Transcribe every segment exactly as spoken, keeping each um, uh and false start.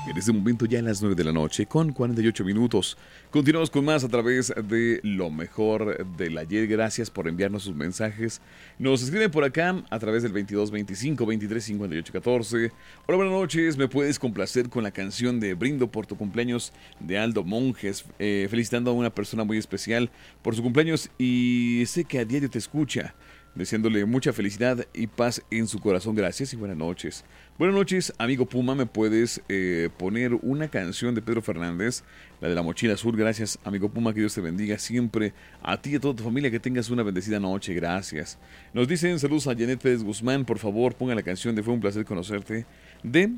En este momento ya a las nueve de la noche con cuarenta y ocho minutos. Continuamos con más a través de lo mejor del ayer. Gracias por enviarnos sus mensajes. Nos escriben por acá a través del veintidós veinticinco veintitrés cincuenta y ocho catorce. Hola, buenas noches. ¿Me puedes complacer con la canción de Brindo por tu cumpleaños de Aldo Monjes? Eh, felicitando a una persona muy especial por su cumpleaños y sé que a diario te escucha. Deseándole mucha felicidad y paz en su corazón. Gracias y buenas noches. Buenas noches, amigo Puma. ¿Me puedes eh, poner una canción de Pedro Fernández? La de la mochila azul. Gracias, amigo Puma. Que Dios te bendiga siempre. A ti y a toda tu familia. Que tengas una bendecida noche. Gracias. Nos dicen saludos a Janet Pérez Guzmán. Por favor, ponga la canción de Fue un placer conocerte. De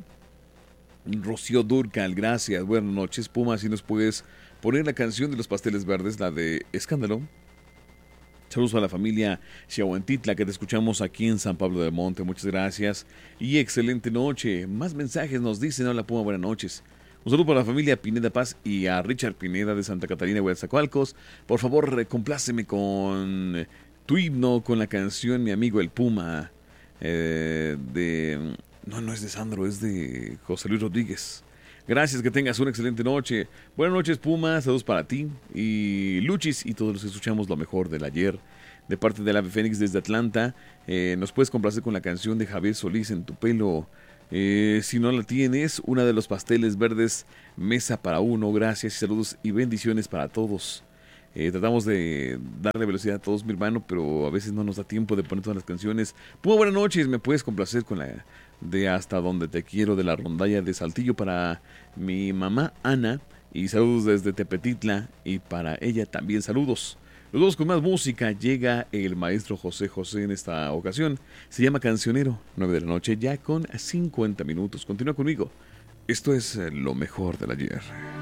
Rocío Dúrcal. Gracias. Buenas noches, Puma. Si nos puedes poner la canción de los pasteles verdes. La de Escándalo. Saludos a la familia Chiahuantitla que te escuchamos aquí en San Pablo del Monte. Muchas gracias y excelente noche. Más mensajes nos dicen. Hola Puma, buenas noches. Un saludo para la familia Pineda Paz y a Richard Pineda de Santa Catarina, Huetzacoalcos. Por favor, compláceme con tu himno, con la canción Mi amigo el Puma. Eh, de... No, no es de Sandro, es de José Luis Rodríguez. Gracias, que tengas una excelente noche. Buenas noches, Puma. Saludos para ti y Luchis y todos los que escuchamos lo mejor del ayer. De parte del Ave Fénix desde Atlanta. Eh, nos puedes complacer con la canción de Javier Solís, En tu pelo. Eh, si no la tienes, una de los pasteles verdes, Mesa para uno. Gracias, saludos y bendiciones para todos. Eh, tratamos de darle velocidad a todos, mi hermano, pero a veces no nos da tiempo de poner todas las canciones. Puma, buenas noches. ¿Me puedes complacer con la de Hasta donde te quiero de la rondalla de Saltillo para mi mamá Ana? Y saludos desde Tepetitla y para ella también saludos. Los dos con más música. Llega el maestro José José en esta ocasión. Se llama Cancionero. nueve de la noche ya con cincuenta minutos. Continúa conmigo. Esto es lo mejor del ayer.